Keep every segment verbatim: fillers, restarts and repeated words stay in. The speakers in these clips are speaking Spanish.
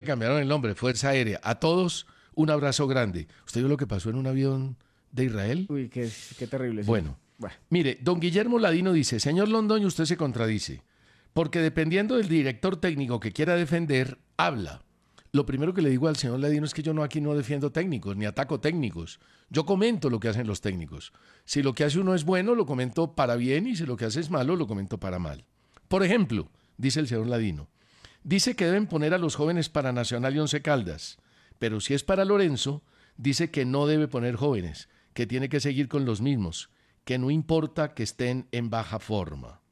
cambiaron el nombre, Fuerza Aérea. A todos, un abrazo grande. ¿Usted vio lo que pasó en un avión de Israel? Uy, qué, qué terrible. Sí. Bueno, bueno, mire, don Guillermo Ladino dice, señor Londoño, usted se contradice, porque dependiendo del director técnico que quiera defender, habla. Lo primero que le digo al señor Ladino es que yo no aquí no defiendo técnicos, ni ataco técnicos. Yo comento lo que hacen los técnicos. Si lo que hace uno es bueno, lo comento para bien, y si lo que hace es malo, lo comento para mal. Por ejemplo, dice el señor Ladino, dice que deben poner a los jóvenes para Nacional y Once Caldas, pero si es para Lorenzo, dice que no debe poner jóvenes, que tiene que seguir con los mismos, que no importa que estén en baja forma.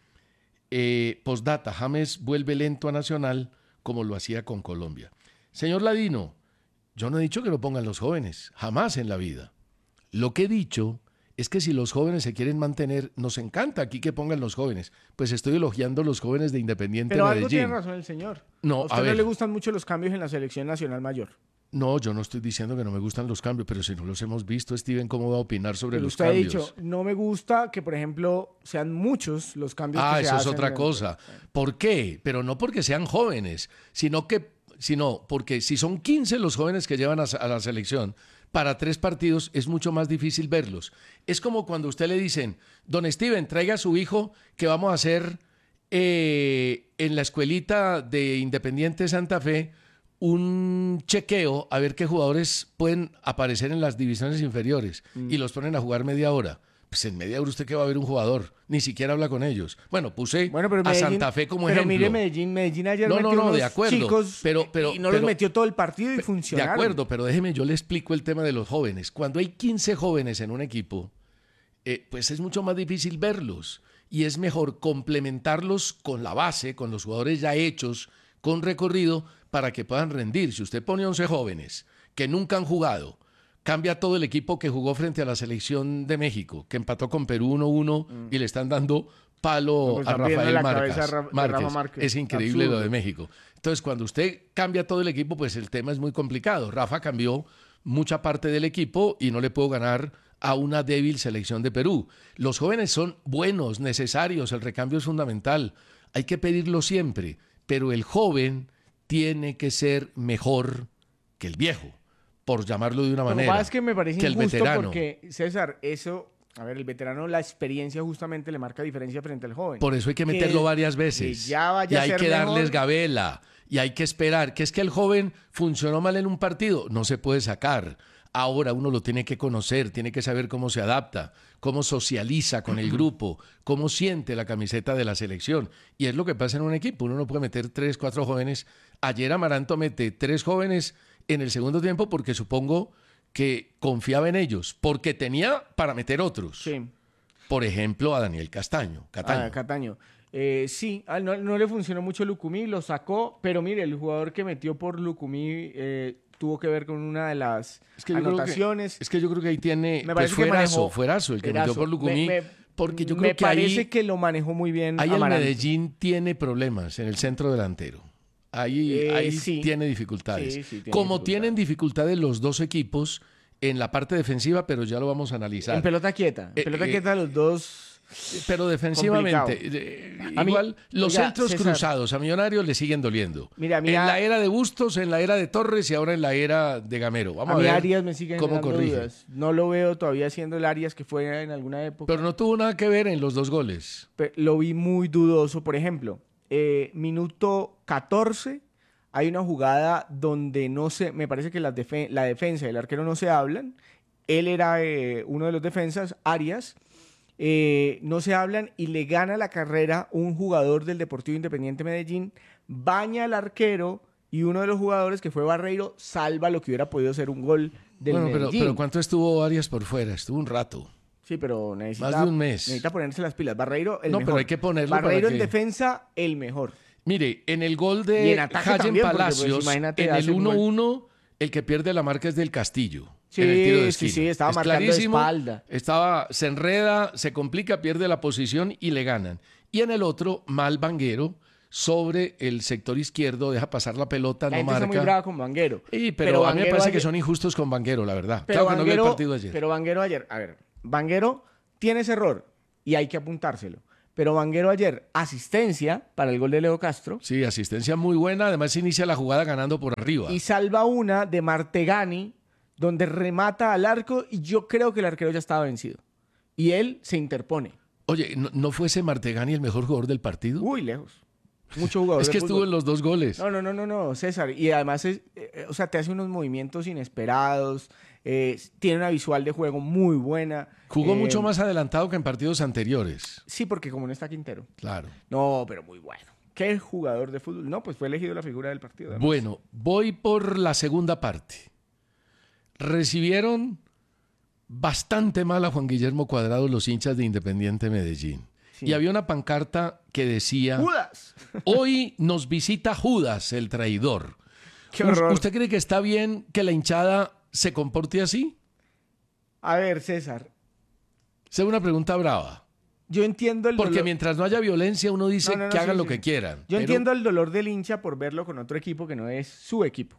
Eh, postdata, James vuelve lento a Nacional como lo hacía con Colombia. Señor Ladino, yo no he dicho que lo pongan los jóvenes, jamás en la vida. Lo que he dicho es que si los jóvenes se quieren mantener, nos encanta aquí que pongan los jóvenes. Pues estoy elogiando a los jóvenes de Independiente Pero Medellín. algo tiene razón el señor. No, a usted a no ver. le gustan mucho los cambios en la selección nacional mayor. No, yo no estoy diciendo que no me gustan los cambios, pero si no los hemos visto, Steven, ¿cómo va a opinar sobre Pero los usted cambios? ha dicho, no me gusta que, por ejemplo, sean muchos los cambios Ah, que se eso es hacen. otra en- cosa. ¿Por qué? Pero no porque sean jóvenes, sino que, sino porque si son quince los jóvenes que llevan a, a la selección, para tres partidos es mucho más difícil verlos. Es como cuando a usted le dicen, don Steven, traiga a su hijo que vamos a hacer eh, en la escuelita de Independiente Santa Fe un chequeo a ver qué jugadores pueden aparecer en las divisiones inferiores mm. y los ponen a jugar media hora. Pues en media hora usted que va a ver un jugador, ni siquiera habla con ellos. Bueno, puse bueno, pero a Medellín, Santa Fe como pero ejemplo. Pero mire Medellín, Medellín ayer no, metió no, no, unos de acuerdo, chicos pero, pero, y no pero, los metió todo el partido y de funcionaron. De acuerdo, pero déjeme, yo le explico el tema de los jóvenes. Cuando hay quince jóvenes en un equipo, eh, pues es mucho más difícil verlos y es mejor complementarlos con la base, con los jugadores ya hechos, con recorrido, para que puedan rendir. Si usted pone once jóvenes que nunca han jugado, cambia todo el equipo que jugó frente a la selección de México, que empató con Perú uno uno mm. y le están dando palo pues a Rafael Márquez. Ra Márquez. Márquez. Es increíble Absurdo. Lo de México. Entonces, cuando usted cambia todo el equipo, pues el tema es muy complicado. Rafa cambió mucha parte del equipo y no le puedo ganar a una débil selección de Perú. Los jóvenes son buenos, necesarios, el recambio es fundamental. Hay que pedirlo siempre, pero el joven tiene que ser mejor que el viejo, por llamarlo de una Lo manera. que pasa es que me parece que el injusto veterano. porque, César, eso, a ver, el veterano, la experiencia justamente le marca diferencia frente al joven. Por eso hay que meterlo que, varias veces. Que ya vaya y hay a ser que darles mejor. gabela. Y hay que esperar. Que es que el joven funcionó mal en un partido, no se puede sacar. Ahora uno lo tiene que conocer, tiene que saber cómo se adapta, cómo socializa con el grupo, cómo siente la camiseta de la selección. Y es lo que pasa en un equipo. Uno no puede meter tres, cuatro jóvenes. Ayer Amaranto mete tres jóvenes en el segundo tiempo porque supongo que confiaba en ellos, porque tenía para meter otros. Sí. Por ejemplo, a Daniel Castaño. Cataño. Ah, Cataño. Eh, sí, no, no le funcionó mucho Lucumí, lo sacó, pero mire, el jugador que metió por Lucumí eh, tuvo que ver con una de las es que anotaciones. Que, es que yo creo que ahí tiene me pues, fuerazo, manejó, fuerazo, el que fuerazo. metió por Lucumí. Me, me, porque yo creo me que parece ahí, que lo manejó muy bien ahí Amaranto. el Medellín tiene problemas en el centro delantero. Ahí, eh, ahí sí. tiene dificultades. Sí, sí, tiene Como dificultades. tienen dificultades los dos equipos en la parte defensiva, pero ya lo vamos a analizar. En pelota quieta. En Eh, pelota eh, quieta los dos... Pero defensivamente, eh, igual mí, los oiga, centros César, cruzados a Millonarios le siguen doliendo. Mira, mira, en la era de Bustos, en la era de Torres y ahora en la era de Gamero. Vamos a, a ver mí Arias me sigue cómo corrige. Dudas. No lo veo todavía siendo el Arias que fue en alguna época. Pero no tuvo nada que ver en los dos goles. Pero lo vi muy dudoso. Por ejemplo, eh, minuto catorce, hay una jugada donde no se, me parece que las defen la defensa y el arquero no se hablan. Él era eh, uno de los defensas, Arias. Eh, no se hablan y le gana la carrera un jugador del Deportivo Independiente Medellín, baña al arquero y uno de los jugadores que fue Barreiro salva lo que hubiera podido ser un gol del bueno, Medellín. Pero, pero ¿cuánto estuvo Arias por fuera? Estuvo un rato. Sí, pero necesita, más de un mes. necesita ponerse las pilas. Barreiro, el no, mejor. pero hay que ponerlo Barreiro para en que... defensa, el mejor. Mire, en el gol de Hayen Palacios, pues, en el uno uno, el que pierde la marca es del Castillo. Sí, en el tiro de sí, esquina. sí, estaba es marcando de clarísimo, espalda. Estaba, se enreda, se complica, pierde la posición y le ganan. Y en el otro, mal Vanguero, sobre el sector izquierdo, deja pasar la pelota, la no gente marca. Está muy brava con Vanguero. Sí, pero, pero a mí me parece ayer... que son injustos con Vanguero, la verdad. Pero claro Vanguero, que no vi el partido ayer. Pero Vanguero ayer, a ver, Vanguero tiene ese error y hay que apuntárselo. Pero Vanguero ayer, asistencia para el gol de Leo Castro. Sí, asistencia muy buena. Además inicia la jugada ganando por arriba. Y salva una de Martegani, donde remata al arco y yo creo que el arquero ya estaba vencido. Y él se interpone. Oye, ¿no, no fuese Martegani el mejor jugador del partido? Uy, lejos. Mucho jugador Es de que fútbol. estuvo en los dos goles. No, no, no, no, no, César. Y además, es, eh, o sea, te hace unos movimientos inesperados. Eh, tiene una visual de juego muy buena. Jugó eh, mucho más adelantado que en partidos anteriores. Sí, porque como no está Quintero. Claro. No, pero muy bueno. ¿Qué jugador de fútbol? No, pues fue elegido la figura del partido. además. Bueno, voy por la segunda parte. Recibieron bastante mal a Juan Guillermo Cuadrado los hinchas de Independiente Medellín. Sí. Y había una pancarta que decía: ¡Judas! hoy nos visita Judas, el traidor. ¡Qué horror! ¿Usted cree que está bien que la hinchada se comporte así? A ver, César, Esa es una pregunta brava. yo entiendo el Porque dolor. mientras no haya violencia, uno dice No, no, no, que hagan sí, lo sí. que quieran. Yo Pero- entiendo el dolor del hincha por verlo con otro equipo que no es su equipo.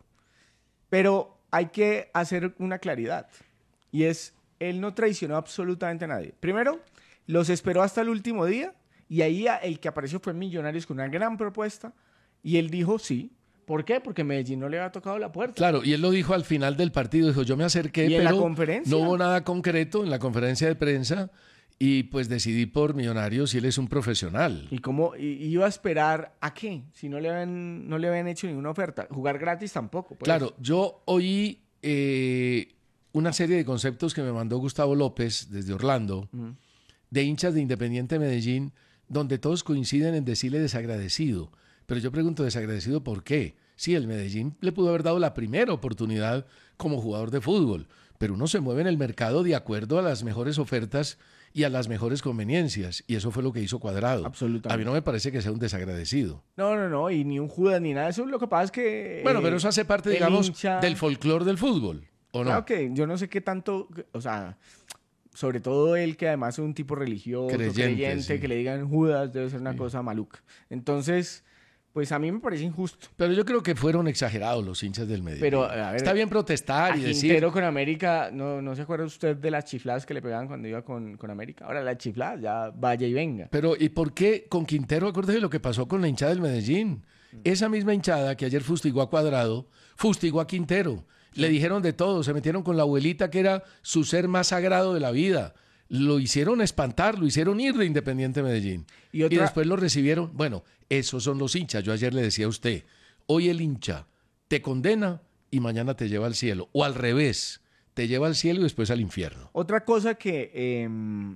Pero hay que hacer una claridad. Y es, él no traicionó absolutamente a nadie. Primero, los esperó hasta el último día y ahí a- el que apareció fue Millonarios con una gran propuesta y él dijo sí. ¿Por qué? Porque Medellín no le había tocado la puerta. Claro, y él lo dijo al final del partido, dijo: yo me acerqué, ¿Y en la pero conferencia? no hubo nada concreto en la conferencia de prensa y pues decidí por Millonarios y él es un profesional. ¿Y cómo y- y iba a esperar a qué? Si no le habían, no le habían hecho ninguna oferta. Jugar gratis tampoco. pues. Claro, yo oí eh, una serie de conceptos que me mandó Gustavo López desde Orlando, Ujú. de hinchas de Independiente Medellín, donde todos coinciden en decirle desagradecido. Pero yo pregunto, ¿desagradecido por qué? Sí, el Medellín le pudo haber dado la primera oportunidad como jugador de fútbol, pero uno se mueve en el mercado de acuerdo a las mejores ofertas y a las mejores conveniencias, y eso fue lo que hizo Cuadrado. Absolutamente. A mí no me parece que sea un desagradecido. No, no, no, y ni un Judas ni nada de eso. Lo que pasa es que... Bueno, eh, pero eso hace parte, el digamos, hincha- del folclore del fútbol, ¿o no? Claro que yo no sé qué tanto, o sea, sobre todo él que además es un tipo religioso, Creyente, creyente, sí. que le digan Judas debe ser una Sí. cosa maluca. Entonces, pues a mí me parece injusto. Pero yo creo que fueron exagerados los hinchas del Medellín. Pero, a ver, Está bien A protestar y decir... Quintero con América, ¿no, no se acuerda usted de las chifladas que le pegaban cuando iba con, con América? Ahora las chifladas, ya vaya y venga. Pero, ¿y por qué con Quintero? Acuérdese de lo que pasó con la hinchada del Medellín. Esa misma hinchada que ayer fustigó a Cuadrado, fustigó a Quintero. Le dijeron de todo, se metieron con la abuelita que era su ser más sagrado de la vida. Lo hicieron espantar, lo hicieron ir de Independiente Medellín. Y otra- Y después lo recibieron. Bueno, esos son los hinchas. Yo ayer le decía a usted, hoy el hincha te condena y mañana te lleva al cielo. O al revés, te lleva al cielo y después al infierno. Otra cosa que eh,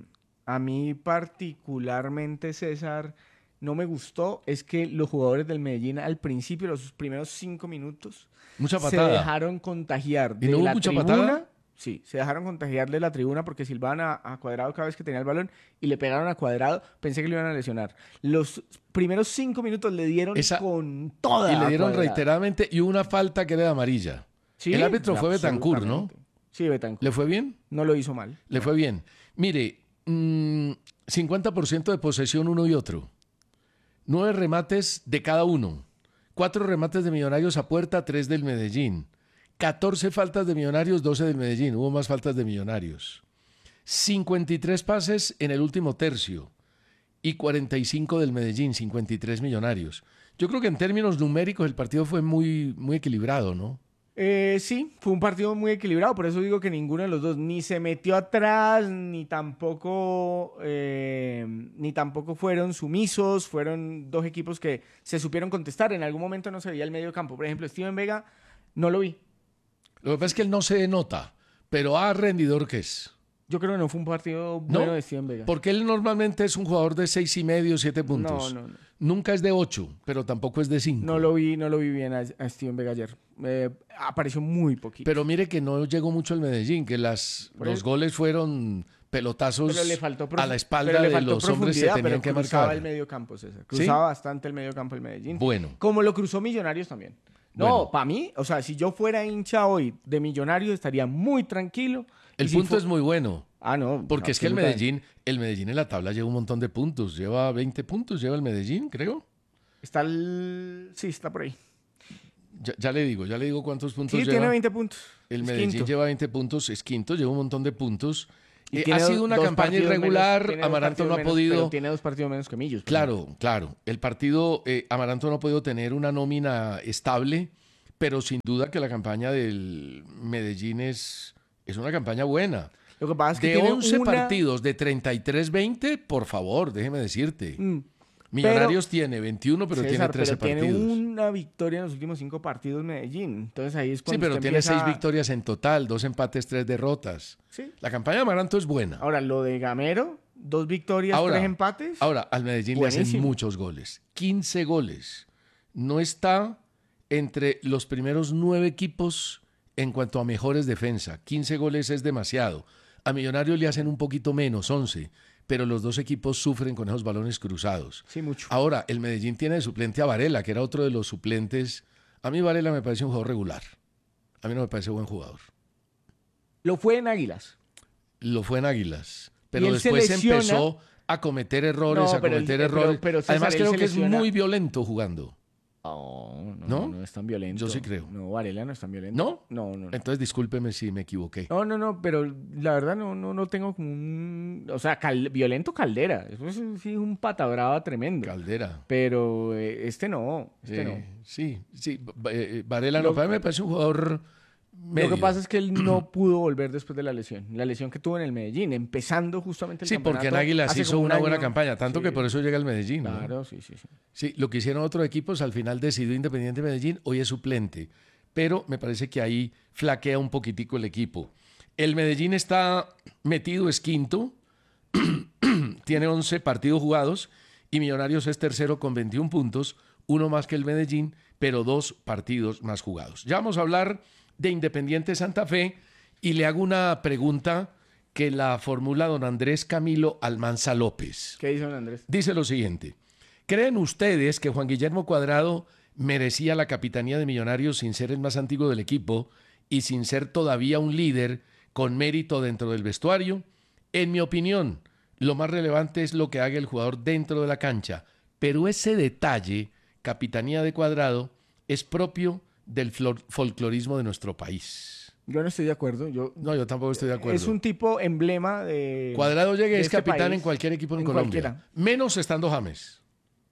a mí particularmente, César, no me gustó es que los jugadores del Medellín al principio, los primeros cinco minutos, Mucha se patada. dejaron contagiar ¿Y de no hubo la mucha tribuna. patada? Sí, se dejaron contagiar de la tribuna porque silbaban a, a Cuadrado cada vez que tenía el balón y le pegaron a Cuadrado. Pensé que lo iban a lesionar. Los primeros cinco minutos le dieron Esa- con toda Y le a dieron Cuadrado. reiteradamente y una falta que era de amarilla. Sí, El árbitro fue Betancur, ¿no? absolutamente. Sí, Betancur. ¿Le fue bien? No lo hizo mal. Le fue bien. Mire, mm, cincuenta por ciento de posesión uno y otro. Nueve remates de cada uno. Cuatro remates de Millonarios a puerta, tres del Medellín. catorce faltas de Millonarios, doce del Medellín. Hubo más faltas de Millonarios. cincuenta y tres pases en el último tercio. Y cuarenta y cinco del Medellín, cincuenta y tres Millonarios. Yo creo que en términos numéricos el partido fue muy, muy equilibrado, ¿no? Eh, sí, fue un partido muy equilibrado, por eso digo que ninguno de los dos ni se metió atrás, ni tampoco, eh, ni tampoco fueron sumisos, fueron dos equipos que se supieron contestar. En algún momento no se veía el medio campo. Por ejemplo, Steven Vega no lo vi. Lo que pasa es que él no se nota, pero a rendidor que es. Yo creo que no fue un partido No, bueno de Steven Vega. porque él normalmente es un jugador de seis y medio, siete puntos. No, no, no. Nunca es de ocho, pero tampoco es de cinco. No lo vi, no lo vi bien a, a Steven Vega ayer. Eh, apareció muy poquito. Pero mire que no llegó mucho el Medellín, que las, Por los eso- goles fueron pelotazos Pero le faltó profu- a la espalda pero le de faltó los hombres que profundidad, tenían pero que cruzaba marcar. el medio campo, César. ¿Sí? Cruzaba bastante el medio campo el Medellín. Bueno, Como lo cruzó Millonarios también. No, Bueno. para mí, o sea, si yo fuera hincha hoy de Millonarios estaría muy tranquilo. el Y si punto fu- es muy bueno, Ah, no. porque es que el absolutamente. Medellín, el Medellín en la tabla lleva un montón de puntos, lleva veinte puntos, lleva el Medellín, creo. Está el... Sí, está por ahí. Ya, ya le digo, ya le digo cuántos puntos Sí, lleva. tiene veinte puntos. El Es Medellín quinto. lleva veinte puntos, es quinto, lleva un montón de puntos. Eh, tiene ha sido do- una dos campaña partidos irregular, menos- tiene dos Amaranto no partidos ha menos, podido... pero tiene dos partidos menos que Millos. por ejemplo. Claro, claro. El partido, eh, Amaranto no ha podido tener una nómina estable, pero sin duda que la campaña del Medellín es, es una campaña buena. Lo que pasa es que De tiene once una... partidos de treinta y tres veinte, por favor, déjeme decirte. Mm, Millonarios tiene veintiuno, pero tiene César, trece pero partidos. tiene una victoria en los últimos cinco partidos Medellín. Entonces ahí es Sí, cuando pero usted tiene empieza... seis victorias en total, dos empates, tres derrotas. Sí. La campaña de Amaranto es buena. Ahora, lo de Gamero, dos victorias, Ahora, tres empates. Ahora, al Medellín le hacen Buenísimo. muchos goles. quince goles. No está entre los primeros nueve equipos en cuanto a mejores defensa. quince goles es demasiado. A Millonarios le hacen un poquito menos, once. Pero los dos equipos sufren con esos balones cruzados. Sí, mucho. Ahora, el Medellín tiene de suplente a Varela, que era otro de los suplentes. A mí Varela me parece un jugador regular. A mí no me parece buen jugador. Lo fue en Águilas. Lo fue en Águilas. Pero él se después lesiona. empezó a cometer errores, No, a pero él- cometer pero- errores. pero César, Además, él creo se que es lesiona- muy violento jugando. Oh, no, ¿No? no, no es tan violento. Yo sí creo. No, Varela no es tan violento. ¿No? No, no, no. Entonces, discúlpeme si me equivoqué. No, no, no, pero la verdad no, no, no tengo como un... O sea, cal- violento Caldera. Eso es sí, un pata brava tremendo. Caldera. Pero eh, este no, este Eh, no. Sí, sí. Va- eh, Varela Lo- no, para mí me parece un jugador medio. Lo que pasa es que él no pudo volver después de la lesión. La lesión que tuvo en el Medellín, empezando justamente el Sí, porque en campeonato Águilas hace hizo como un una buena año. campaña, tanto Sí, que por eso llega al Medellín. ¿no? Claro, sí, sí, sí. Sí, lo que hicieron otros equipos, al final decidió Independiente Medellín, hoy es suplente. Pero me parece que ahí flaquea un poquitico el equipo. El Medellín está metido, es quinto, tiene once partidos jugados y Millonarios es tercero con veintiún puntos, uno más que el Medellín, pero dos partidos más jugados. Ya vamos a hablar de Independiente Santa Fe y le hago una pregunta que la formula don Andrés Camilo Almanza López. ¿Qué dice don Andrés? Dice lo siguiente: ¿creen ustedes que Juan Guillermo Cuadrado merecía la capitanía de Millonarios sin ser el más antiguo del equipo y sin ser todavía un líder con mérito dentro del vestuario? En mi opinión, lo más relevante es lo que haga el jugador dentro de la cancha, pero ese detalle, capitanía de Cuadrado, es propio del flor- folclorismo de nuestro país. Yo no estoy de acuerdo. Yo, No, yo tampoco estoy de acuerdo. Es un tipo emblema de... Cuadrado llegue de es este capitán país, en cualquier equipo en, en Colombia, cualquiera. menos estando James.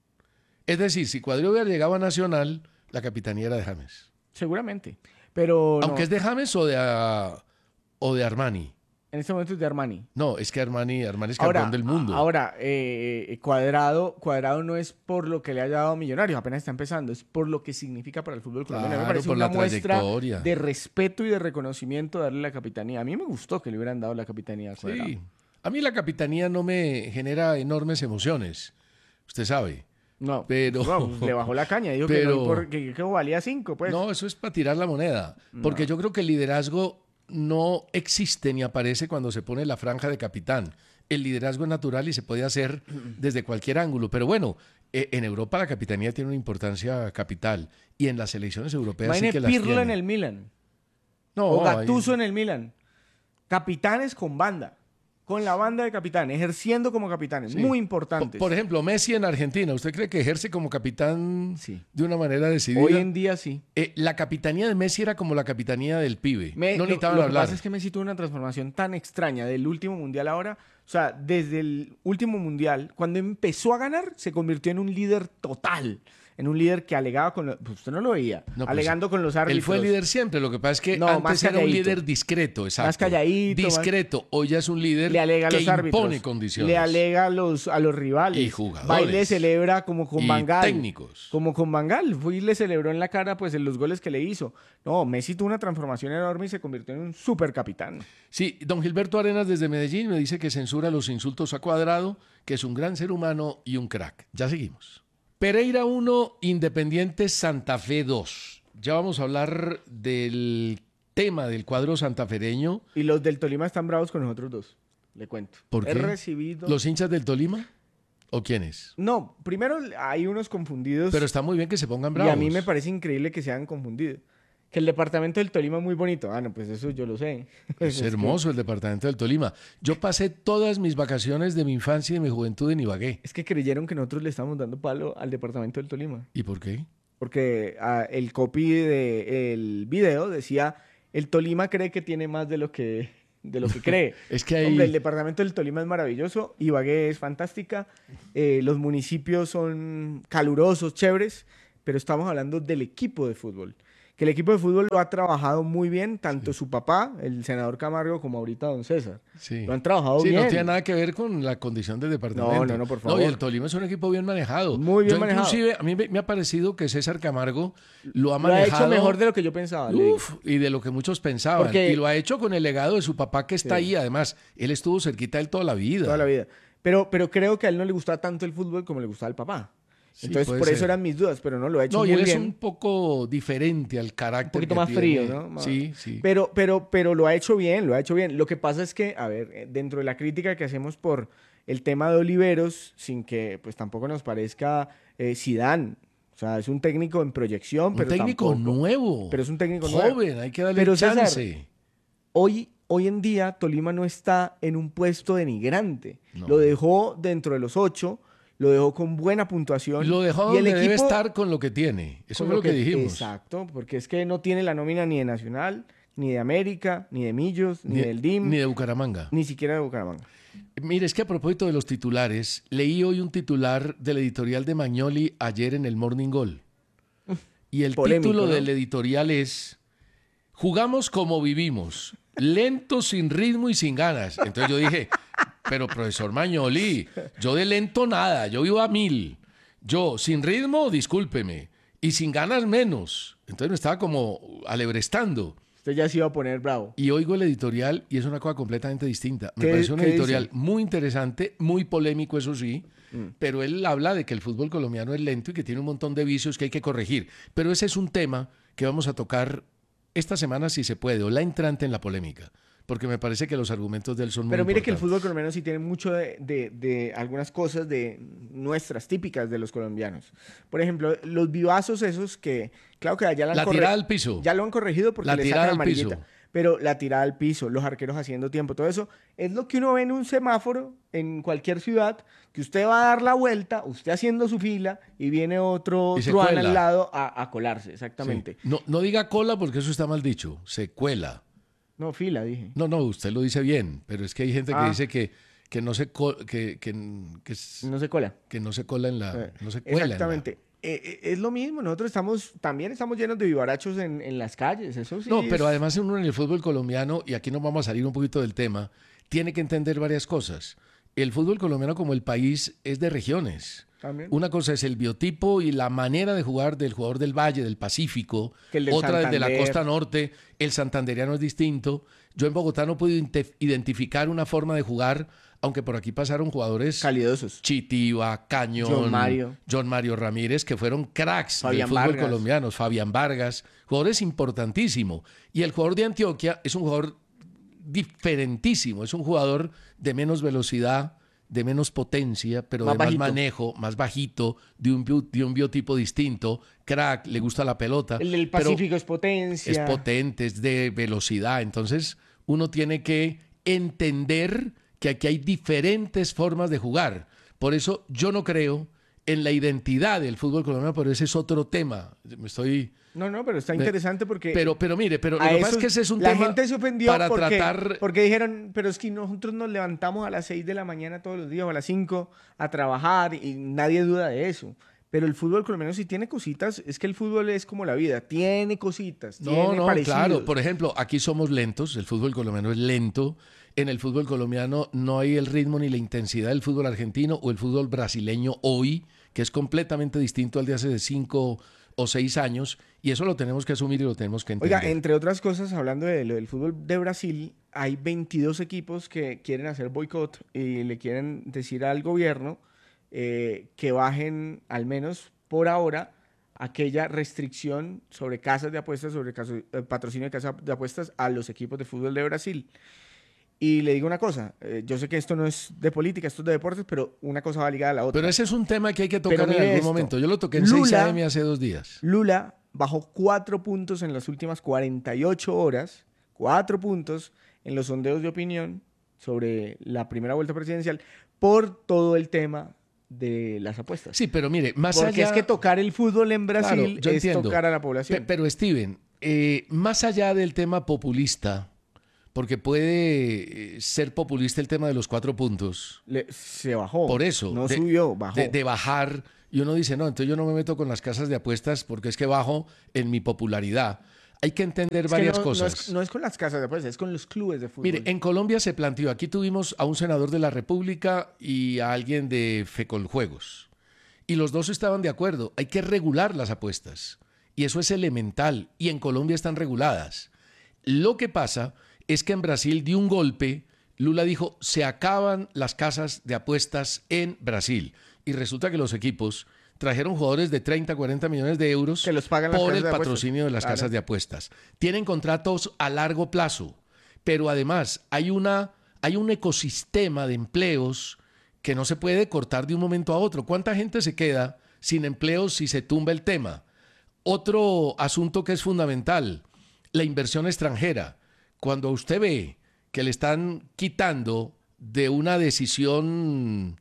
Es decir, si Cuadrado hubiera llegado a Nacional, la capitanía era de James. Seguramente. Pero Aunque no, es de James o de, ah, o de Armani. en este momento es de Armani. No, es que Armani, Armani es campeón del mundo. Ahora, eh, Cuadrado, Cuadrado no es por lo que le haya dado a Millonarios, apenas está empezando, es por lo que significa para el fútbol colombiano. Me Claro, parece por una la muestra trayectoria. de respeto y de reconocimiento darle la capitanía. A mí me gustó que le hubieran dado la capitanía a Cuadrado. Sí. A mí la capitanía no me genera enormes emociones. Usted sabe. No, Pero- no, pues, le bajó la caña, dijo pero- que, no, por- que, que valía cinco, pues. No, eso es para tirar la moneda. Porque yo creo que el liderazgo no existe ni aparece cuando se pone la franja de capitán. El liderazgo es natural y se puede hacer desde cualquier ángulo. Pero bueno, eh, en Europa la capitanía tiene una importancia capital. Y en las selecciones europeas sí Imagine que las Pirlo tiene. en el Milan, No, o ahí- Gattuso en el Milan. Capitanes con banda, con la banda de capitán, ejerciendo como capitanes, Sí. muy Por, importantes. por ejemplo, Messi en Argentina. ¿Usted cree que ejerce como capitán Sí. de una manera decidida? Hoy en día sí. Eh, la capitanía de Messi era como la capitanía del pibe. Me- no lo, necesitaban lo que hablar. pasa es que Messi tuvo una transformación tan extraña del último mundial ahora. O sea, desde el último mundial, cuando empezó a ganar, se convirtió en un líder total. En un líder que alegaba con... los- pues usted no lo veía. No, pues, alegando con los árbitros. Él fue el líder siempre. Lo que pasa es que No, más antes era un calladito. líder discreto, exacto. Más calladito, más- Discreto. Hoy ya es un líder Le alega a que los árbitros. impone condiciones. Le alega a los, a los rivales. Y jugadores. Baile celebra como con Y Bangal. técnicos. Como con Bangal. Fue y le celebró en la cara pues en los goles que le hizo. No, Messi tuvo una transformación enorme y se convirtió en un super capitán. Sí, don Gilberto Arenas desde Medellín me dice que censura los insultos a Cuadrado, que es un gran ser humano y un crack. Ya seguimos. Pereira uno, Independiente Santa Fe dos. Ya vamos a hablar del tema del cuadro santafereño. Y los del Tolima están bravos con nosotros dos. Le cuento. ¿Por He qué? recibido... ¿Los hinchas del Tolima? ¿O quiénes? No, primero hay unos confundidos. Pero está muy bien que se pongan y bravos. a mí me parece increíble que se hayan confundido. Que el departamento del Tolima es muy bonito. Ah, no, pues eso yo lo sé. Es que- hermoso el departamento del Tolima. Yo pasé todas mis vacaciones de mi infancia y de mi juventud en Ibagué. Es que creyeron que nosotros le estábamos dando palo al departamento del Tolima. ¿Y por qué? Porque ah, el copy del video decía, el Tolima cree que tiene más de lo que, de lo que cree. Es que hay... Hombre, el departamento del Tolima es maravilloso, Ibagué es fantástica, eh, los municipios son calurosos, chéveres, pero estamos hablando del equipo de fútbol. Que el equipo de fútbol lo ha trabajado muy bien, tanto Sí. su papá, el senador Camargo, como ahorita don César. Sí. Lo han trabajado Sí, bien. no tiene nada que ver con la condición del departamento. No, no, no, por favor. No, y el Tolima es un equipo bien manejado. Muy bien Yo, manejado. Inclusive, a mí me, me ha parecido que César Camargo lo ha Lo ha manejado... hecho mejor de lo que yo pensaba. le digo. Uf, y de lo que muchos pensaban. Porque- Y lo ha hecho con el legado de su papá que está Sí. ahí. Además, él estuvo cerquita de él toda la vida. Toda la vida. Pero, pero creo que a él no le gustaba tanto el fútbol como le gustaba al papá. Sí, Entonces, puede por eso ser. eran mis dudas, pero no lo ha hecho No, y muy él es bien. un poco diferente al carácter. Un poquito que más tiene. frío, ¿no? Más- Sí, sí. Pero, pero, pero lo ha hecho bien, lo ha hecho bien. Lo que pasa es que, a ver, eh, dentro de la crítica que hacemos por el tema de Oliveros, sin que pues tampoco nos parezca eh, Zidane. O sea, es un técnico en proyección, un pero técnico tampoco- nuevo. Pero es un técnico nuevo. joven, hay que darle Pero, César, chance. Hoy, hoy en día Tolima no está en un puesto denigrante. No. Lo dejó dentro de los ocho, lo dejó con buena puntuación. Lo dejó y el donde debe equipo- estar con lo que tiene. Eso con fue lo que, dijimos. Exacto, porque es que no tiene la nómina ni de Nacional, ni de América, ni de Millos, ni, del D I M, Ni ni, de Bucaramanga. siquiera de Bucaramanga. Mire, es que a propósito de los titulares, leí hoy un titular del editorial de Magnoli ayer en el Morning Goal. Y el Polémico, título ¿no? del editorial es Jugamos como vivimos, lento, sin ritmo y sin ganas. Entonces yo dije, pero profesor Magnoli, yo de lento nada, yo vivo a mil. Yo sin ritmo, discúlpeme, y sin ganas menos. Entonces me estaba como alebrestando. Usted ya se iba a poner bravo. Y oigo el editorial y es una cosa completamente distinta. Me ¿Qué- parece un qué editorial dice? muy interesante, muy polémico, eso sí, Mm. pero él habla de que el fútbol colombiano es lento y que tiene un montón de vicios que hay que corregir. Pero ese es un tema que vamos a tocar esta semana, si se puede, o la entrante en la polémica, porque me parece que los argumentos de él son muy Pero mire que el importantes. fútbol colombiano sí tiene mucho de, de- de algunas cosas de nuestras, típicas de los colombianos. Por ejemplo, los vivazos esos que, claro que ya la han La corre- tirada al piso. Ya lo han corregido porque La le tirada sacan al piso. amarillita. Pero la tirada al piso, los arqueros haciendo tiempo, todo eso, es lo que uno ve en un semáforo en cualquier ciudad, que usted va a dar la vuelta, usted haciendo su fila, y viene otro Y se truán cuela. al lado a, a colarse, Sí. exactamente. No, no diga cola porque eso está mal dicho, se cuela. No, fila, dije. No, no, usted lo dice bien, pero es que hay gente que Ah. dice que, que, no se co- que, que, que, es- No se cola. que no se cola en la... Eh, no se cuela en la- Exactamente. Eh, eh, es lo mismo, nosotros estamos, también estamos llenos de vivarachos en, en las calles, eso sí. No, pero es- además uno en el fútbol colombiano, y aquí nos vamos a salir un poquito del tema, tiene que entender varias cosas. El fútbol colombiano como el país es de regiones. También. Una cosa es el biotipo y la manera de jugar del jugador del Valle, del Pacífico. Que el del Otra desde la Santander. costa norte. El santanderiano es distinto. Yo en Bogotá no puedo inte- identificar una forma de jugar, aunque por aquí pasaron jugadores Calidosos. Chitiba, Cañón, John Mario. John Mario Ramírez, que fueron cracks Fabián del fútbol Vargas. colombiano, Fabián Vargas, jugadores importantísimos. Y el jugador de Antioquia es un jugador diferentísimo, es un jugador de menos velocidad, de menos potencia, pero Más de más bajito. manejo, más bajito, de un, bio- de un biotipo distinto, crack, le gusta la pelota. El del pero Pacífico es potencia. es potente, es de velocidad. Entonces, uno tiene que entender que aquí hay diferentes formas de jugar. Por eso yo no creo en la identidad del fútbol colombiano, pero ese es otro tema. Me estoy... No, no, pero está interesante porque... Pero, pero mire, pero lo a que pasa es esos- que ese es un la tema gente se ofendió para porque, tratar... porque dijeron, pero es que nosotros nos levantamos a las seis de la mañana todos los días o a las cinco a trabajar y nadie duda de eso. Pero el fútbol colombiano sí tiene cositas, es que el fútbol es como la vida, tiene cositas, No, tiene no, parecidos. claro. Por ejemplo, aquí somos lentos, el fútbol colombiano es lento. En el fútbol colombiano no hay el ritmo ni la intensidad del fútbol argentino o el fútbol brasileño hoy, que es completamente distinto al de hace cinco o seis años, y eso lo tenemos que asumir y lo tenemos que entender. Oiga, entre otras cosas, hablando de lo del fútbol de Brasil, hay veintidós equipos que quieren hacer boicot y le quieren decir al gobierno eh, que bajen, al menos por ahora, aquella restricción sobre casas de apuestas, sobre caso- eh, patrocinio de casas de apuestas a los equipos de fútbol de Brasil. Y le digo una cosa, eh, yo sé que esto no es de política, esto es de deportes, pero una cosa va ligada a la otra. Pero ese es un tema que hay que tocar Pero en mire algún esto. momento. Yo lo toqué en Lula- seis A M hace dos días. Lula bajó cuatro puntos en las últimas cuarenta y ocho horas, cuatro puntos en los sondeos de opinión sobre la primera vuelta presidencial por todo el tema de las apuestas. Sí, pero mire, más Porque allá... es que tocar el fútbol en Brasil Claro, yo es entiendo. tocar a la Pe- población. Pero Steven, eh, más allá del tema populista, porque puede eh, ser populista el tema de los cuatro puntos. Le- se bajó. Por eso. No de- subió, bajó. De, de bajar. Y uno dice, no, entonces yo no me meto con las casas de apuestas porque es que bajo en mi popularidad. Hay que entender Es que varias no, no cosas. es, no es con las casas de apuestas, es con los clubes de fútbol. Mire, en Colombia se planteó, aquí tuvimos a un senador de la República y a alguien de Fecoljuegos. Y los dos estaban de acuerdo, hay que regular las apuestas. Y eso es elemental, y en Colombia están reguladas. Lo que pasa es que en Brasil dio un golpe, Lula dijo, se acaban las casas de apuestas en Brasil. Y resulta que los equipos trajeron jugadores de treinta, cuarenta millones de euros Que los pagan las por casas el de apuestas. patrocinio de las Claro. casas de apuestas. Tienen contratos a largo plazo, pero además hay, una, hay un ecosistema de empleos que no se puede cortar de un momento a otro. ¿Cuánta gente se queda sin empleos si se tumba el tema? Otro asunto que es fundamental, la inversión extranjera. Cuando usted ve que le están quitando de una decisión,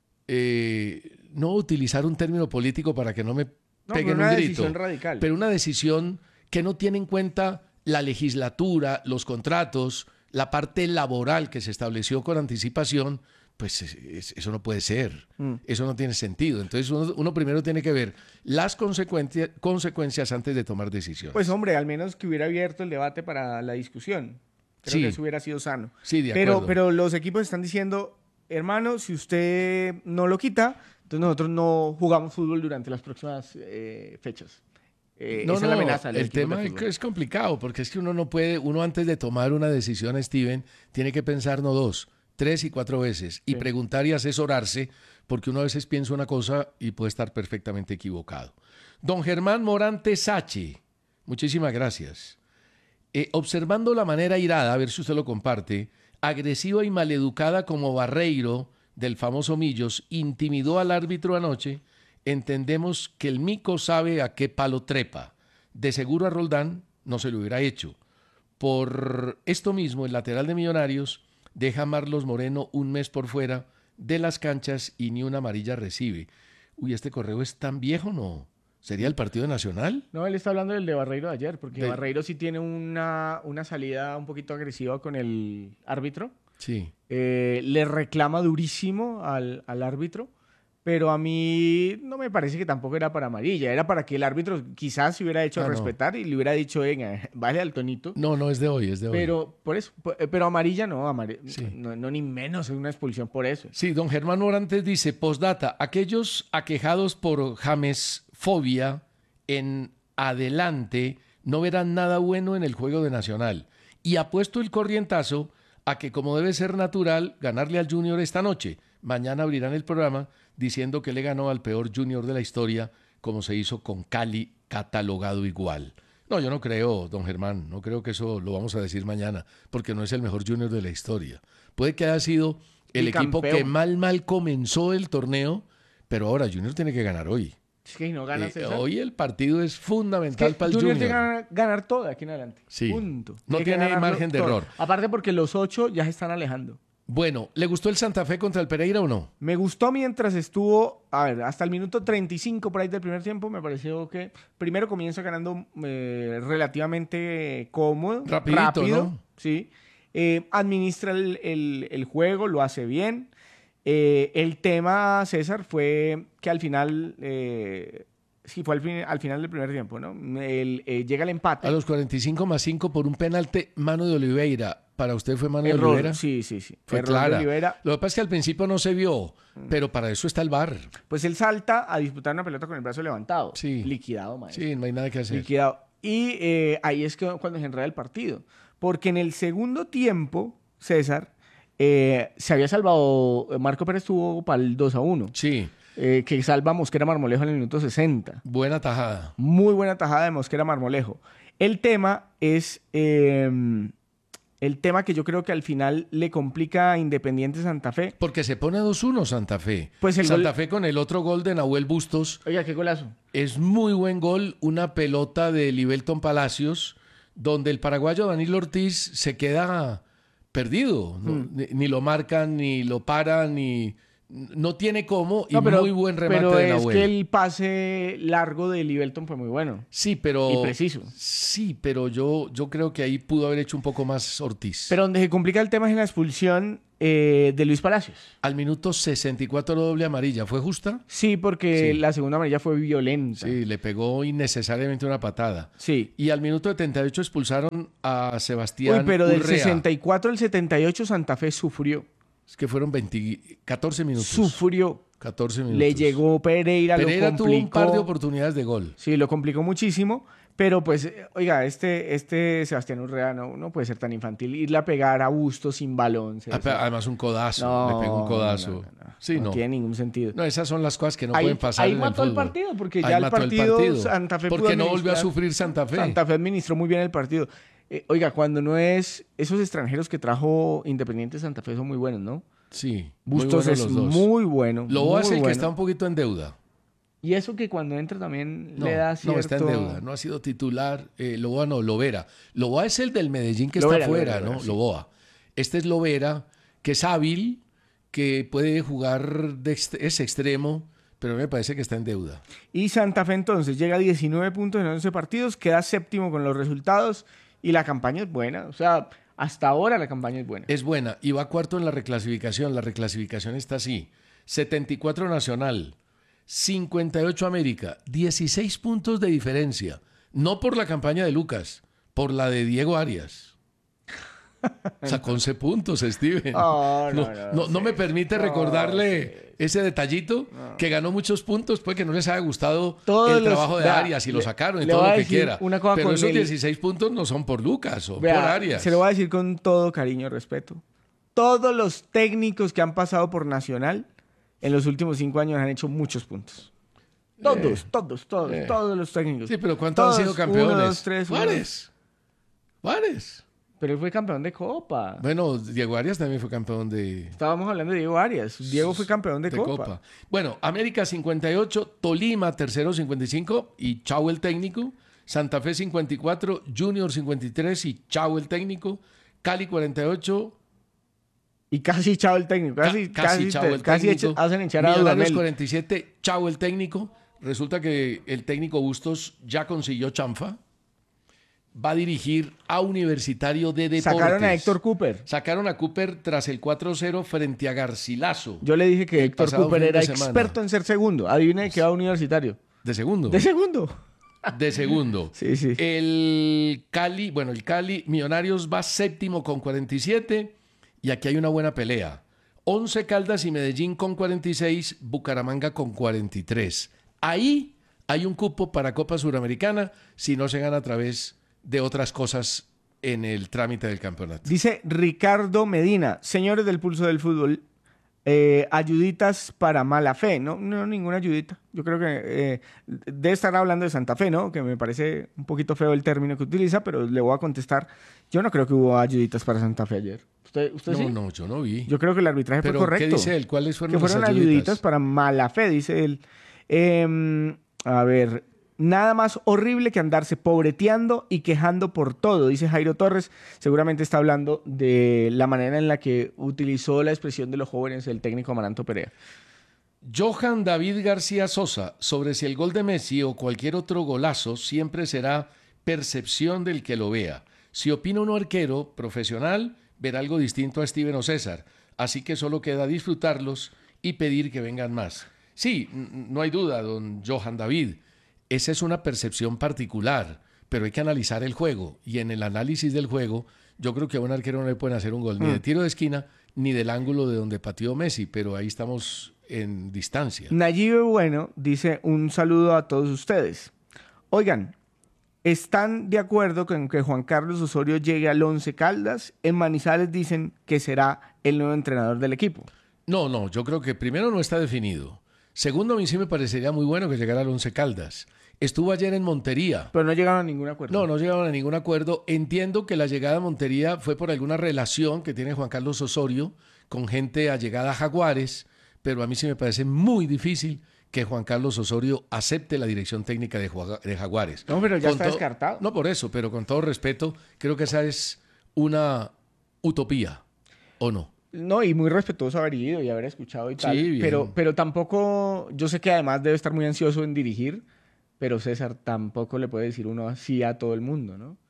eh, no utilizar un término político para que no me No, peguen pero una un grito, decisión radical. pero una decisión que no tiene en cuenta la legislatura, los contratos, la parte laboral que se estableció con anticipación, pues es- es- eso no puede ser, Mm. eso no tiene sentido. Entonces uno, uno primero tiene que ver las consecuencias, consecuencias antes de tomar decisiones. Pues hombre, al menos que hubiera abierto el debate para la discusión. Creo Sí. que eso hubiera sido sano. Sí, de pero, acuerdo. pero los equipos están diciendo, hermano, si usted no lo quita, entonces nosotros no jugamos fútbol durante las próximas eh, fechas. Eh, No, esa no, es la amenaza. de los el equipos tema de es, fútbol. es complicado porque es que uno no puede, uno antes de tomar una decisión, Steven, tiene que pensar no dos, tres y cuatro veces y Sí. preguntar y asesorarse porque uno a veces piensa una cosa y puede estar perfectamente equivocado. Don Germán Morante Sachi, muchísimas gracias. Eh, observando la manera irada, a ver si usted lo comparte, agresiva y maleducada como Barreiro del famoso Millos intimidó al árbitro anoche, entendemos que el mico sabe a qué palo trepa. De seguro a Roldán no se lo hubiera hecho. Por esto mismo, el lateral de Millonarios deja a Marlos Moreno un mes por fuera de las canchas y ni una amarilla recibe. Uy, ¿este correo es tan viejo, no? ¿Sería el Partido Nacional? No, él está hablando del de Barreiro de ayer, porque De- Barreiro sí tiene una, una salida un poquito agresiva con el árbitro. Sí. Eh, le reclama durísimo al, al árbitro, pero a mí no me parece que tampoco era para amarilla, era para que el árbitro quizás se hubiera hecho Ah, no. respetar y le hubiera dicho, venga, vale al tonito. No, no es de hoy, es de hoy. Pero por eso, po- eh, pero amarilla no, amare- Sí. no, no ni menos es una expulsión por eso. Sí, don Germán Morantes dice, postdata, aquellos aquejados por jamesfobia en adelante no verán nada bueno en el juego de Nacional. Y apuesto el corrientazo a que, como debe ser natural, ganarle al Junior esta noche. Mañana abrirán el programa diciendo que le ganó al peor Junior de la historia, como se hizo con Cali, catalogado igual. No, yo no creo, don Germán, no creo que eso lo vamos a decir mañana, porque no es el mejor Junior de la historia. Puede que haya sido el Y equipo campeón. que mal, mal comenzó el torneo, pero ahora Junior tiene que ganar hoy. Es que si no ganas Eh, esa- hoy el partido es es fundamental que para el Junior Junior. tiene que ganar, ganar todo de aquí en adelante. Sí. Punto. No que tiene ganarlo margen de todo. error. Aparte porque los ocho ya se están alejando. Bueno, ¿le gustó el Santa Fe contra el Pereira o no? Me gustó mientras estuvo, a ver, hasta el minuto treinta y cinco por ahí del primer tiempo, me pareció que primero comienza ganando eh, relativamente cómodo, Rapidito, rápido, ¿no? sí. Eh, administra el, el- el juego, lo hace bien. Eh, el tema, César, fue que al final, eh, sí, fue al, fin- al final del primer tiempo, ¿no? El, eh, llega el empate. A los cuarenta y cinco más cinco por un penalti, mano de Oliveira. ¿Para usted fue mano de Error, Oliveira? sí, sí, sí. Fue Error de clara. Oliveira. Lo que pasa es que al principio no se vio, pero para eso está el V A R. Pues él salta a disputar una pelota con el brazo levantado. Sí. Liquidado, maestro. Sí, no hay nada que hacer. Liquidado. Y eh, ahí es que cuando se enreda el partido. Porque en el segundo tiempo, César, eh, se había salvado, Marco Pérez tuvo para el dos a uno, Sí, eh, que salva a Mosquera Marmolejo en el minuto sesenta. buena tajada. Muy buena tajada de Mosquera Marmolejo. El tema es, eh, el tema que yo creo que al final le complica a Independiente Santa Fe. Porque se pone dos uno Santa Fe. Pues el Santa gol- Fe con el otro gol de Nahuel Bustos. Oiga, qué golazo. Es muy buen gol, una pelota de Libelton Palacios, donde el paraguayo Danilo Ortiz se queda perdido. ¿no? Mm. Ni, ni lo marcan, ni lo paran, ni no tiene cómo y No, pero, muy buen remate pero de es Nahuel. que el pase largo de Livelton fue muy bueno. Sí, pero... Y preciso. Sí, pero yo, yo creo que ahí pudo haber hecho un poco más Ortiz. Pero donde se complica el tema es en la expulsión eh, de Luis Palacios. Al minuto sesenta y cuatro doble amarilla, ¿fue justa? Sí, porque Sí. la segunda amarilla fue violenta. Sí, le pegó innecesariamente una patada. Sí. Y al minuto setenta y ocho expulsaron a Sebastián Uy, pero del Urrea. sesenta y cuatro al setenta y ocho Santa Fe sufrió. Es que fueron veinte, catorce minutos. Sufrió. catorce minutos. Le llegó Pereira, Pereira lo tuvo complicó. un par de oportunidades de gol. Sí, lo complicó muchísimo. Pero pues, eh, oiga, este, este Sebastián Urrea no, no puede ser tan infantil. Irle a pegar a Busto sin balón. Ah, pero Además un codazo, No, le pegó un codazo. no, no, no, no. Sí, No no. tiene ningún sentido. No, esas son las cosas que no ahí pueden pasar ahí en mató el el fútbol. partido, porque Ahí ya el mató partido, Santa Fe pudo Porque no volvió a administrar. sufrir Santa Fe. Santa Fe administró muy bien el partido. Eh, oiga, cuando no es... Esos extranjeros que trajo Independiente Santa Fe son muy buenos, ¿no? Sí, muy Bustos buenos es los dos. muy bueno. Loboa muy es el que bueno. está un poquito en deuda. Y eso que cuando entra también No, le da cierto... no está en deuda, no ha sido titular. Eh, Loboa no, Lovera. Loboa es el del Medellín que Lovera, está afuera, Lovera, ¿no? sí. Loboa. Este es Lovera, que es hábil, que puede jugar, de ext- es extremo, pero me parece que está en deuda. Y Santa Fe entonces llega a diecinueve puntos en once partidos, queda séptimo con los resultados y la campaña es buena. O sea, hasta ahora la campaña es buena. Es buena y va cuarto en la reclasificación. La reclasificación está así. setenta y cuatro Nacional, cincuenta y ocho América, dieciséis puntos de diferencia. No por la campaña de Lucas, por la de Diego Arias. Sacó once puntos, Steven. Oh, no, no, no, no, no sí. me permite No, recordarle ese detallito, que ganó muchos puntos, pues que no les haya gustado Todos el los- trabajo de vea, Arias y lo le- sacaron y le todo voy lo a que decir quiera. una cosa Pero con esos el- dieciséis puntos no son por Lucas o Vea, por Arias. se lo voy a decir con todo cariño y respeto. Todos los técnicos que han pasado por Nacional en los últimos cinco años han hecho muchos puntos. Todos, todos, todos, eh. todos los técnicos. Sí, pero ¿cuántos Todos, han sido campeones? Uno, dos, tres, uno, Juárez. Juárez. Pero él fue campeón de Copa. Bueno, Diego Arias también fue campeón de, Estábamos hablando de Diego Arias. Diego fue campeón de, de Copa. Copa. Bueno, América cincuenta y ocho, Tolima tercero cincuenta y cinco y chau el técnico. Santa Fe cincuenta y cuatro, Junior cincuenta y tres y chau el técnico. Cali cuarenta y ocho, Y casi chao el técnico. Casi, ca- casi, casi, chau te- el casi técnico. echa- hacen echar a Millonarios Dudamel. cuarenta y siete, chau el técnico. Resulta que el técnico Bustos ya consiguió chanfa. Va a dirigir a Universitario de Deportes. Sacaron a Héctor Cooper. Sacaron a Cooper tras el cuatro cero frente a Garcilaso. Yo le dije que El Héctor pasado Cooper fin de era semana. experto en ser segundo. Adivina de qué va universitario. De segundo. De segundo. De segundo. Sí, sí. El Cali, bueno, el Cali Millonarios va séptimo con cuarenta y siete y aquí hay una buena pelea. Once Caldas y Medellín con cuarenta y seis, Bucaramanga con cuarenta y tres. Ahí hay un cupo para Copa Suramericana si no se gana a través de otras cosas en el trámite del campeonato. Dice Ricardo Medina, señores del pulso del fútbol, eh, ayuditas para mala fe. No, no, ninguna ayudita. Yo creo que eh, debe estar hablando de Santa Fe, ¿no? Que me parece un poquito feo el término que utiliza, pero le voy a contestar. Yo no creo que hubo ayuditas para Santa Fe ayer. ¿Usted, usted No, sí? no, yo no vi. Yo creo que el arbitraje Pero fue correcto. ¿qué dice él? ¿Cuáles fueron Que fueron las ayuditas? ayuditas? Para mala fe, dice él. Eh, a ver, nada más horrible que andarse pobreteando y quejando por todo, dice Jairo Torres. Seguramente está hablando de la manera en la que utilizó la expresión de los jóvenes el técnico Amaranto Perea. Johan David García Sosa, sobre si el gol de Messi o cualquier otro golazo siempre será percepción del que lo vea. Si opina un arquero profesional, verá algo distinto a Steven o César. Así que solo queda disfrutarlos y pedir que vengan más. Sí, n- no hay duda, don Johan David. Esa es una percepción particular, pero hay que analizar el juego. Y en el análisis del juego, yo creo que a un arquero no le pueden hacer un gol ni de tiro de esquina ni del ángulo de donde pateó Messi, pero ahí estamos en distancia. Nayibe Bueno dice un saludo a todos ustedes. Oigan, ¿están de acuerdo con que Juan Carlos Osorio llegue al Once Caldas? En Manizales dicen que será el nuevo entrenador del equipo. No, no, yo creo que primero no está definido. Segundo, a mí sí me parecería muy bueno que llegara al Once Caldas. Estuvo ayer en Montería. Pero no llegaron a ningún acuerdo. No, no llegaron a ningún acuerdo. Entiendo que la llegada a Montería fue por alguna relación que tiene Juan Carlos Osorio con gente allegada a Jaguares, pero a mí sí me parece muy difícil que Juan Carlos Osorio acepte la dirección técnica de, Jua- de Jaguares. No, pero ya Con está to- descartado. No por eso, pero con todo respeto, creo que esa es una utopía, ¿o no? No, y muy respetuoso haber ido y haber escuchado y tal. Sí, bien. Pero, pero tampoco, yo sé que además debe estar muy ansioso en dirigir, pero César tampoco le puede decir uno así a todo el mundo, ¿no?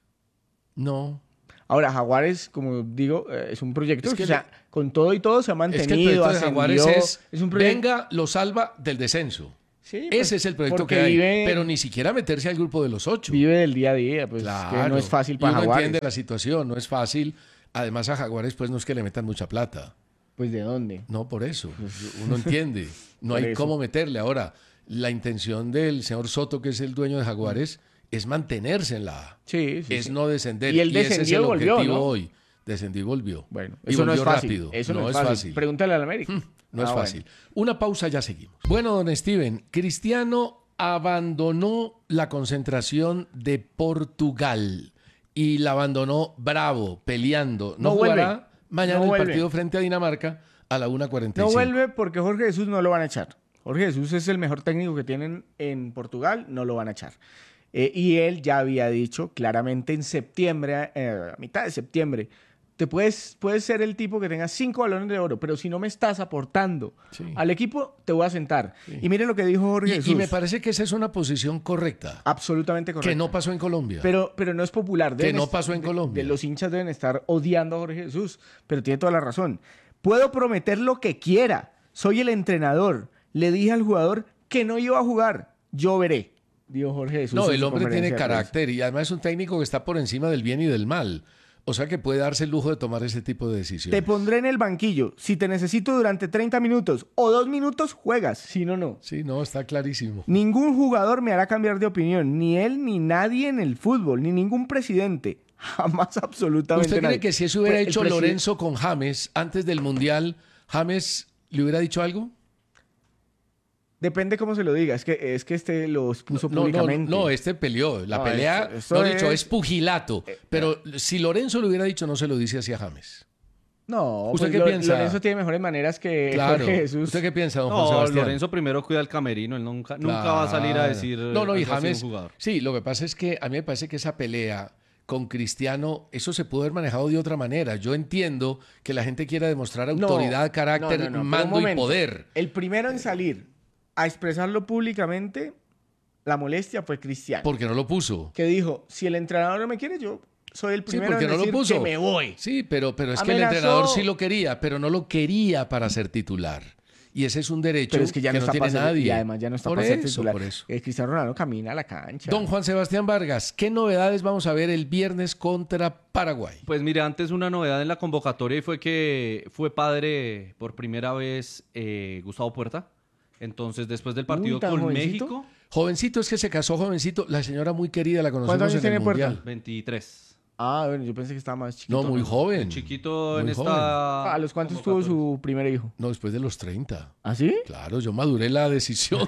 No. Ahora, Jaguares, como digo, eh, es un proyecto Es que, que o sea, le- con todo y todo se ha Es mantenido, que el proyecto de ascendió. Jaguares es, Es un proyecto... venga, lo salva del descenso. Sí, pues, Ese es el proyecto porque que hay. vive- Pero ni siquiera meterse al grupo de los ocho. Vive del día a día, pues Claro. que no es fácil Y para uno Jaguares. entiende la situación, no es fácil. Además a Jaguares pues no es que le metan mucha plata. Pues ¿de dónde? No, por eso. Uno entiende. No Por hay eso. cómo meterle. Ahora, la intención del señor Soto, que es el dueño de Jaguares, es mantenerse en la A. Sí, sí. Es sí. no descender. Y él ese es descendió el y volvió, objetivo ¿no? hoy. Descendió y volvió. Bueno, y eso no es volvió fácil. rápido. Eso no, no es fácil. Pregúntale al América. No es Ah, fácil. bueno. Una pausa, ya seguimos. Bueno, don Steven, Cristiano abandonó la concentración de Portugal y la abandonó bravo, peleando. No, No vuelve. jugará mañana No el vuelve. partido frente a Dinamarca a la una cuarenta y No cinco. vuelve porque Jorge Jesús no lo van a echar. Jorge Jesús es el mejor técnico que tienen en Portugal, no lo van a echar. Eh, y él ya había dicho claramente en septiembre, eh, a mitad de septiembre, te puedes, puedes ser el tipo que tenga cinco balones de oro, pero si no me estás aportando Sí. al equipo, te voy a sentar. Y mire lo que dijo Jorge Y, Jesús. y me parece que esa es una posición correcta, Absolutamente correcto. que no pasó en Colombia. Pero, pero no es popular. Que Deben no est- pasó en de- Colombia. de los hinchas deben estar odiando a Jorge Jesús, pero tiene toda la razón. Puedo prometer lo que quiera. Soy el entrenador. Le dije al jugador que no iba a jugar. Yo veré, dijo Jorge Jesús. No, en el su hombre tiene conferencia de prensa. carácter y además es un técnico que está por encima del bien y del mal. O sea que puede darse el lujo de tomar ese tipo de decisiones. Te pondré en el banquillo. Si te necesito durante treinta minutos o dos minutos, juegas. Si no, no. Sí, no, está clarísimo. Ningún jugador me hará cambiar de opinión. Ni él, ni nadie en el fútbol. Ni ningún presidente. Jamás absolutamente ¿Usted nadie. cree que si eso hubiera Pues, el hecho preside- Lorenzo con James antes del Mundial, James le hubiera dicho algo? Depende cómo se lo diga. Es que, es que este lo puso No, no, públicamente. no, este peleó. La No, pelea, esto- esto no dicho, es- es pugilato. Pero si Lorenzo le hubiera dicho, no se lo dice así a James. No, ¿Usted pues qué Lo- piensa? Lorenzo tiene mejores maneras que Claro. Jorge Jesús. ¿Usted qué piensa, don Juan No, Sebastián? Lorenzo primero cuida el camerino, él nunca, nunca va a salir a Claro. decir No, no, y algo así de un James. jugador. Sí, lo que pasa es que a mí me parece que esa pelea con Cristiano, eso se pudo haber manejado de otra manera. Yo entiendo que la gente quiera demostrar No, autoridad, carácter, no, no, no, pero un mando y momento. poder. El primero en salir a expresarlo públicamente, la molestia fue Cristiano. Porque no lo puso. Que dijo, si el entrenador no me quiere, yo soy el Sí, primero porque en no lo decir puso. que me voy. Sí, pero, pero es que el Amenazó. entrenador sí lo quería, pero no lo quería para ser titular. Y ese es un derecho Pero es que ya no, está tiene para ser- nadie. y además ya no está por para ser eso, titular. por eso. Eh, Cristiano Ronaldo camina a la cancha. Don Juan Sebastián Vargas, ¿qué novedades vamos a ver el viernes contra Paraguay? Pues mire, antes una novedad en la convocatoria y fue que fue padre por primera vez eh, Gustavo Puerta. Entonces, después del partido Uy, ¿tan con jovencito? México, Jovencito, es que se casó jovencito. La señora muy querida, la conocemos ¿Cuántos años en el tiene Puerta? Mundial. veintitrés. Ah, bueno, yo pensé que estaba más chiquito. No, muy joven. Chiquito Muy en joven. esta... ¿A los cuántos tuvo su primer hijo? No, después de los treinta. ¿Ah, sí? Claro, yo maduré la decisión.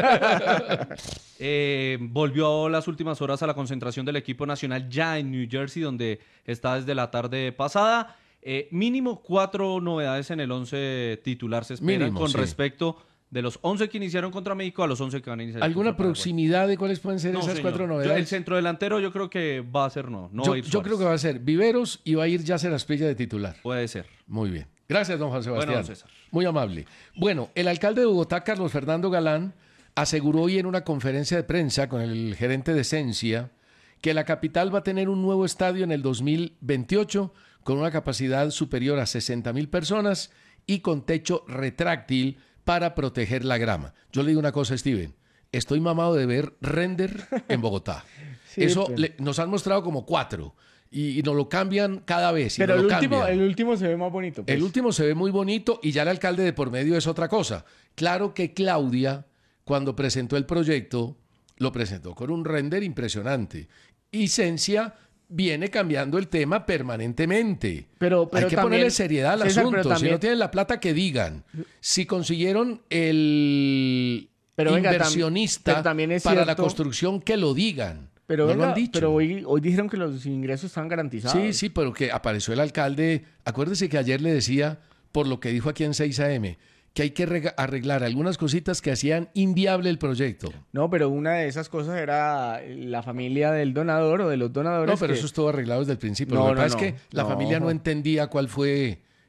Eh, volvió las últimas horas a la concentración del equipo nacional ya en New Jersey, donde está desde la tarde pasada. Eh, mínimo cuatro novedades en el once titular se esperan Mínimo, con sí. respecto de los once que iniciaron contra México a los once que van a iniciar. ¿Alguna contra Paraguay. proximidad de cuáles pueden ser No, esas señor. cuatro Yo- novedades? el centro delantero yo creo que va a ser no. no yo va a ir yo Suárez. creo que va a ser Viveros y va a ir Yacer Asprilla de titular. Puede ser. Muy bien. Gracias, don Juan Sebastián. Bueno, don César. Muy amable. Bueno, el alcalde de Bogotá, Carlos Fernando Galán, aseguró hoy en una conferencia de prensa con el gerente de Esencia que la capital va a tener un nuevo estadio en el dos mil veintiocho con una capacidad superior a sesenta mil personas y con techo retráctil para proteger la grama. Yo le digo una cosa, Steven. Estoy mamado de ver render en Bogotá. Sí, Eso pues. le- nos han mostrado como cuatro y, y nos lo cambian cada vez. y Pero nos el lo último, cambian. el último se ve más bonito. pues. El último se ve muy bonito y ya el alcalde de por medio es otra cosa. Claro que Claudia, cuando presentó el proyecto, lo presentó con un render impresionante. Y Cencia viene cambiando el tema permanentemente. Pero- pero Hay que también- ponerle seriedad al César, pero asunto. Si también- no tienen la plata, que digan. Si consiguieron el Pero venga, tam- inversionista pero también es para la cierto- construcción, que lo digan. Pero, no venga, lo han dicho. pero hoy, hoy dijeron que los ingresos están garantizados. Sí, sí, pero que apareció el alcalde. Acuérdese que ayer le decía, por lo que dijo aquí en seis A M, que hay que rega- arreglar algunas cositas que hacían inviable el proyecto. No, pero una de esas cosas era la familia del donador o de los donadores. No, pero que- eso estuvo arreglado desde el principio. No, lo que no, pasa no. es que la No. familia no entendía cuál fue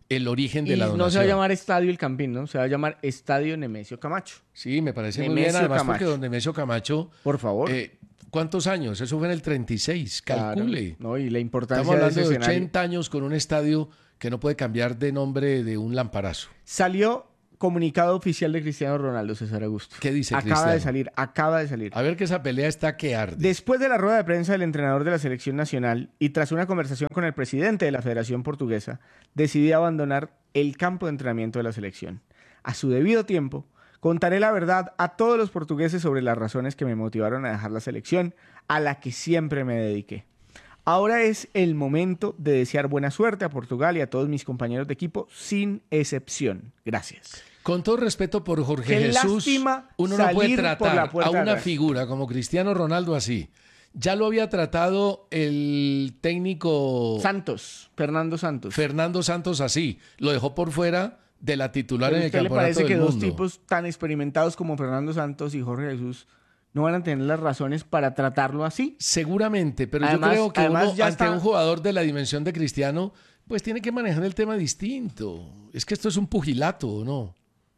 el origen Y de la no donación. se va a llamar Estadio El Campín, ¿no? Se va a llamar Estadio Nemesio Camacho. Sí, me parece muy Nemesio bien, además Camacho. porque don Nemesio Camacho, Por favor. eh, ¿cuántos años? Eso fue en el treinta y seis, calcule. Claro, ¿no? Y la importancia Estamos hablando de ese de escenario. ochenta años con un estadio que no puede cambiar de nombre de un lamparazo. Salió comunicado oficial de Cristiano Ronaldo, César Augusto. ¿Qué dice Acaba Cristiano? de salir, acaba de salir. A ver que esa pelea está que arde. Después de la rueda de prensa del entrenador de la selección nacional y tras una conversación con el presidente de la Federación Portuguesa, decidí abandonar el campo de entrenamiento de la selección. A su debido tiempo, contaré la verdad a todos los portugueses sobre las razones que me motivaron a dejar la selección, a la que siempre me dediqué. Ahora es el momento de desear buena suerte a Portugal y a todos mis compañeros de equipo, sin excepción. Gracias. Con todo respeto por Jorge Qué Jesús, lástima uno no puede salir por la tratar puerta a de una atrás. figura como Cristiano Ronaldo así. Ya lo había tratado el técnico Santos, Fernando Santos. Fernando Santos así. Lo dejó por fuera de la titular ¿Pero en el usted le campeonato parece del que dos mundo. tipos tan experimentados como Fernando Santos y Jorge Jesús no van a tener las razones para tratarlo así? Seguramente, pero Además- yo creo que además uno, ya ante está- un jugador de la dimensión de Cristiano, pues tiene que manejar el tema distinto. Es que esto es un pugilato, ¿no?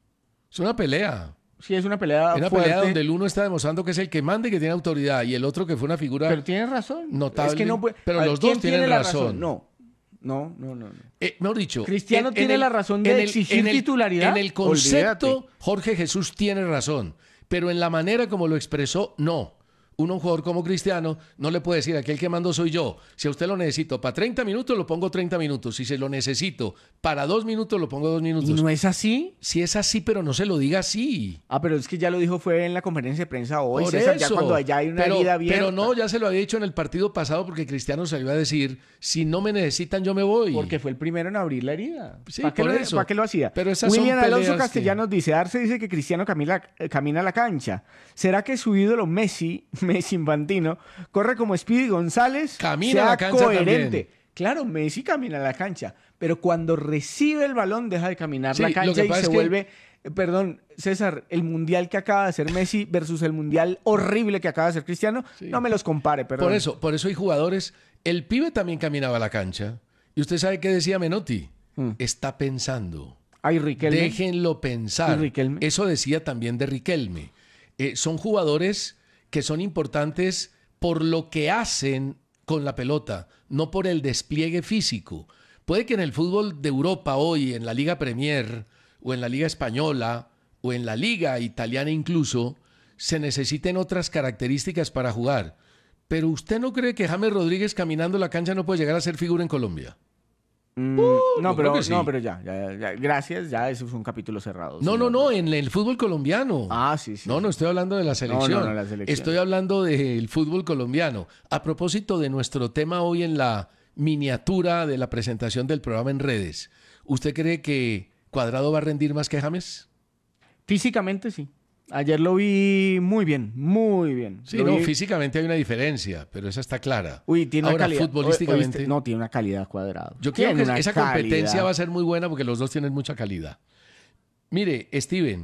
Es una pelea. Sí, es una pelea Una fuerte, pelea donde el uno está demostrando que es el que manda y que tiene autoridad, y el otro que fue una figura pero tiene razón. notable. Es que no puede- Pero a ver, los ¿quién dos tienen tiene la razón. No, no, no, no. no. Eh, mejor dicho, Cristiano tiene la razón de exigir titularidad. En el concepto, Olvídate. Jorge Jesús tiene razón, pero en la manera como lo expresó, no. Uno, un jugador como Cristiano, no le puede decir, aquí el que mando soy yo. Si a usted lo necesito para treinta minutos, lo pongo treinta minutos. Si se lo necesito para dos minutos, lo pongo dos ¿Y minutos. no es así? Si es así, pero no se lo diga así. Ah, pero es que ya lo dijo, fue en la conferencia de prensa hoy, Por César, eso. ya cuando ya hay una pero, herida abierta. pero no, ya se lo había dicho en el partido pasado porque Cristiano salió a decir, si no me necesitan, yo me voy. Porque fue el primero en abrir la herida. Sí, ¿Para qué, por lo, eso. ¿Para qué lo hacía? Pero esas son William Alonso peleas que- Castellanos dice, Arce dice que Cristiano camina, eh, camina a la cancha. ¿Será que su ídolo Messi, Messi Infantino, corre como Speedy González? Camina sea a la cancha coherente. también. Claro, Messi camina a la cancha, pero cuando recibe el balón deja de caminar Sí, la lo cancha que y pasa se es que- vuelve... eh, Perdón, César, el mundial que acaba de hacer Messi versus el mundial horrible que acaba de hacer Cristiano, no me los compare, perdón. Por eso, por eso hay jugadores. El pibe también caminaba a la cancha. Y usted sabe qué decía Menotti. Mm. Está pensando. Ay, Riquelme. Déjenlo pensar. ¿Y Riquelme? Eso decía también de Riquelme. Eh, son jugadores que son importantes por lo que hacen con la pelota, no por el despliegue físico. Puede que en el fútbol de Europa hoy, en la Liga Premier, o en la Liga Española, o en la Liga Italiana incluso, se necesiten otras características para jugar. Pero ¿usted no cree que James Rodríguez caminando la cancha no puede llegar a ser figura en Colombia? Mm, yo no, creo pero, que sí. no, pero ya, ya, ya, gracias, ya, eso fue un capítulo cerrado. No, señor. no, no, en el fútbol colombiano. Ah, sí, sí. No, no estoy hablando de la selección. No, no, no, la selección. Estoy hablando del fútbol colombiano. A propósito de nuestro tema hoy en la miniatura de la presentación del programa en redes, ¿usted cree que Cuadrado va a rendir más que James? Físicamente sí. Ayer lo vi muy bien, muy bien. Sí, Lo no, vi- físicamente hay una diferencia, pero esa está clara. Uy, tiene una Ahora, calidad. futbolísticamente, ¿Oíste? No, tiene una calidad Cuadrado. yo creo Tiene que una esa competencia calidad. va a ser muy buena porque los dos tienen mucha calidad. Mire, Steven,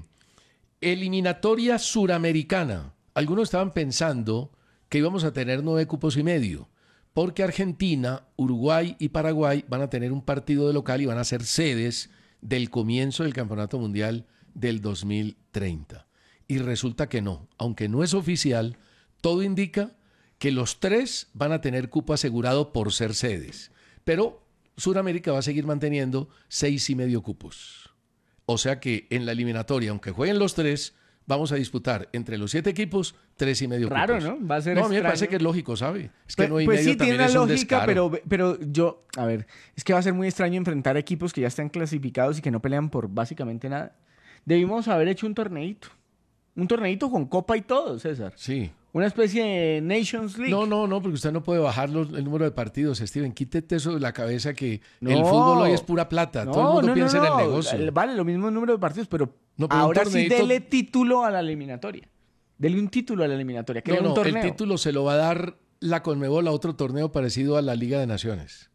eliminatoria suramericana. Algunos estaban pensando que íbamos a tener nueve cupos y medio, porque Argentina, Uruguay y Paraguay van a tener un partido de local y van a ser sedes del comienzo del Campeonato Mundial del dos mil treinta. Y resulta que no, aunque no es oficial, todo indica que los tres van a tener cupo asegurado por ser sedes. Pero Sudamérica va a seguir manteniendo seis y medio cupos. O sea que en la eliminatoria, aunque jueguen los tres, vamos a disputar entre los siete equipos tres y medio Raro, cupos. ¿no? Va a ser No, a mí me extraño. parece que es lógico, ¿sabe? Es que Pues, no hay pues medio sí, también tiene es una un lógica, descaro. pero, pero yo, a ver, es que va a ser muy extraño enfrentar equipos que ya están clasificados y que no pelean por básicamente nada. Debimos haber hecho un torneito. Un torneito con copa y todo, César. Sí. Una especie de Nations League. No, no, no, porque usted no puede bajar los- el número de partidos, Steven. Quítete eso de la cabeza que No. el fútbol hoy es pura plata. Todo el mundo piensa en el negocio. Vale, lo mismo número de partidos, pero, No, pero un ahora sí torneito- dele título a la eliminatoria. Dele un título a la eliminatoria. Que No, un no, torneo. el título se lo va a dar la Conmebol a otro torneo parecido a la Liga de Naciones.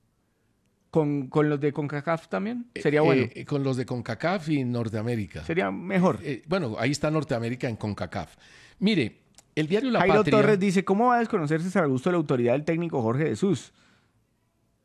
Con, con los de CONCACAF también. Sería Eh, bueno. eh, con los de CONCACAF y Norteamérica. Sería mejor. Eh, bueno, ahí está Norteamérica en CONCACAF. Mire, el diario La Jairo Patria... Torres dice, ¿cómo va a desconocer César Augusto la autoridad del técnico Jorge Jesús?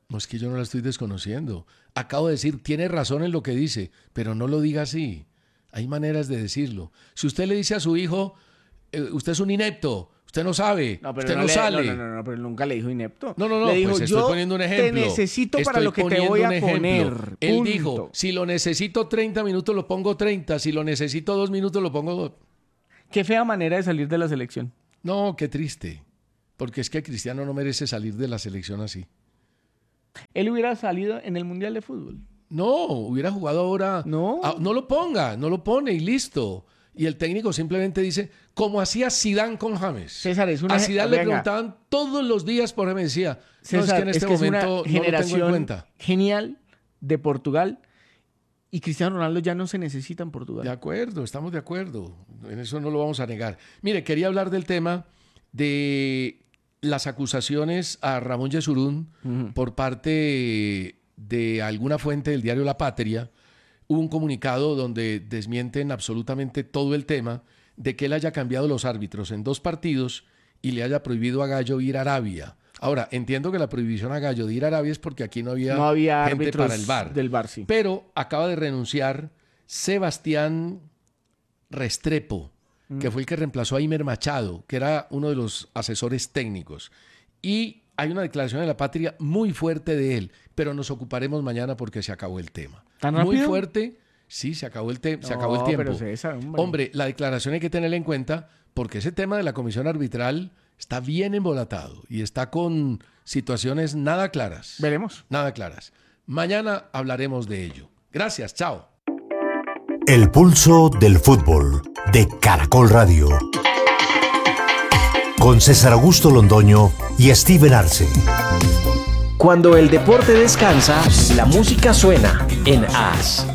No, es que yo no la estoy desconociendo. Acabo de decir, tiene razón en lo que dice, pero no lo diga así. Hay maneras de decirlo. Si usted le dice a su hijo, eh, usted es un inepto, usted no sabe, No, pero usted no, no le, sale. no, no, no, no, pero nunca le dijo inepto. No, no, no, le dijo, pues estoy yo poniendo un ejemplo. te necesito para Estoy lo que te poniendo voy a un ejemplo. poner. Él punto. dijo, si lo necesito treinta minutos, lo pongo treinta. Si lo necesito dos minutos, lo pongo dos. Qué fea manera de salir de la selección. No, qué triste. Porque es que Cristiano no merece salir de la selección así. Él hubiera salido en el Mundial de Fútbol. No, hubiera jugado ahora. No. Ah, no lo ponga, no lo pone y listo. Y el técnico simplemente dice, como hacía Zidane con James. César, es una... A Zidane le venga. preguntaban todos los días por James. Decía, César, no, es que en este es que momento es una no lo tengo generación en cuenta. genial de Portugal y Cristiano Ronaldo ya no se necesita en Portugal. De acuerdo, estamos de acuerdo. En eso no lo vamos a negar. Mire, quería hablar del tema de las acusaciones a Ramón Yesurún uh-huh. por parte de alguna fuente del diario La Patria. Hubo un comunicado donde desmienten absolutamente todo el tema de que él haya cambiado los árbitros en dos partidos y le haya prohibido a Gallo ir a Arabia. Ahora, entiendo que la prohibición a Gallo de ir a Arabia es porque aquí no había, no había gente árbitros para el V A R. Del V A R, sí. Pero acaba de renunciar Sebastián Restrepo, mm. que fue el que reemplazó a Imer Machado, que era uno de los asesores técnicos. Y hay una declaración de La Patria muy fuerte de él, pero nos ocuparemos mañana porque se acabó el tema. ¿Tan rápido? Muy fuerte, sí, se acabó el, te- no, se acabó el tiempo. Pero César, hombre. hombre, la declaración hay que tenerla en cuenta porque ese tema de la comisión arbitral está bien embolatado y está con situaciones nada claras. Veremos. Nada claras. Mañana hablaremos de ello. Gracias, chao. El pulso del fútbol de Caracol Radio. Con César Augusto Londoño y Steven Arce. Cuando el deporte descansa, la música suena en A S.